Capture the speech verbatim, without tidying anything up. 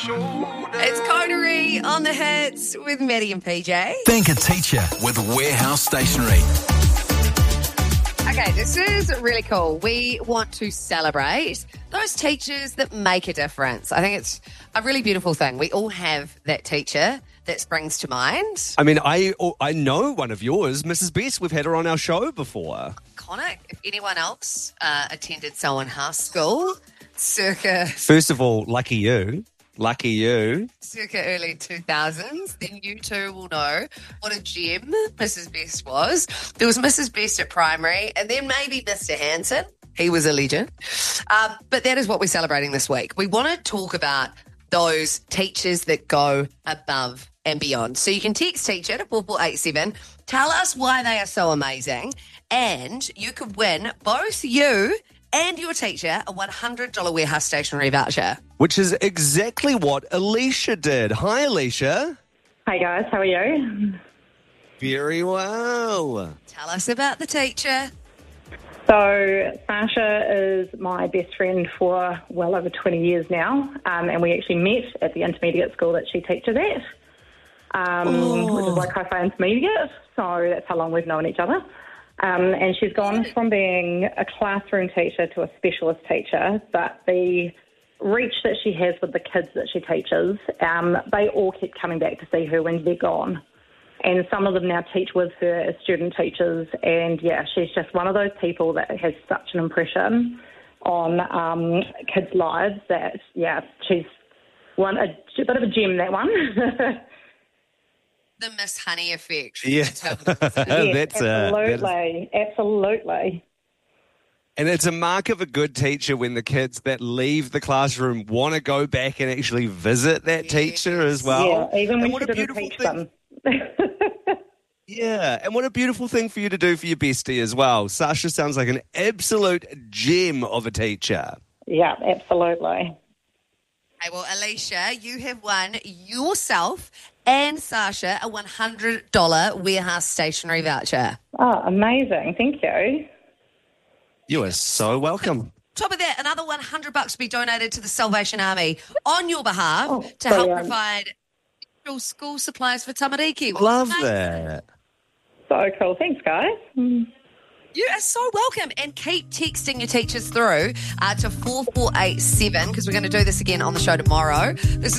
It's Coterie on the hits with Maddie and P J. Thank a teacher with Warehouse Stationery. Okay, this is really cool. We want to celebrate those teachers that make a difference. I think it's a really beautiful thing. We all have that teacher that springs to mind. I mean, I I know one of yours, Missus Best. We've had her on our show before. Iconic. If anyone else uh, attended Selwyn House School, circa... First of all, lucky you. Lucky you. Circa early two thousands, then you too will know what a gem Missus Best was. There was Missus Best at primary, and then maybe Mister Hanson. He was a legend. Um, but that is what we're celebrating this week. We want to talk about those teachers that go above and beyond. So you can text teacher to four four eight seven. Tell us why they are so amazing, and you could win, both you and your teacher, a one hundred dollars Warehouse Stationery voucher. Which is exactly what Alicia did. Hi, Alicia. Hi, guys. How are you? Very well. Tell us about the teacher. So, Sasha is my best friend for well over twenty years now, um, and we actually met at the intermediate school that she teaches at, um, Oh. which is like High Intermediate, so that's how long we've known each other. Um, and she's gone from being a classroom teacher to a specialist teacher, but the reach that she has with the kids that she teaches, um, they all keep coming back to see her when they're gone. And some of them now teach with her as student teachers, and yeah, she's just one of those people that has such an impression on um, kids' lives that, yeah, she's one a, a bit of a gem, that one. The Miss Honey effect. Yeah. Yes, That's uh, that absolutely, is- absolutely. And it's a mark of a good teacher when the kids that leave the classroom want to go back and actually visit that Yes. teacher as well. Yeah, even And when what she a didn't beautiful teach thing. them. Yeah, and what a beautiful thing for you to do for your bestie as well. Sasha sounds like an absolute gem of a teacher. Yeah, absolutely. Okay, well, Alicia, you have won yourself and Sasha a one hundred dollars Warehouse Stationery voucher. Oh, amazing. Thank you. You are so welcome. Top of that, another one hundred bucks to be donated to the Salvation Army on your behalf Oh, to help brilliant. provide school supplies for Tamariki. Love Amazing. that. So cool. Thanks, guys. You are so welcome, and keep texting your teachers through uh, to four four eight seven because we're going to do this again on the show tomorrow. This is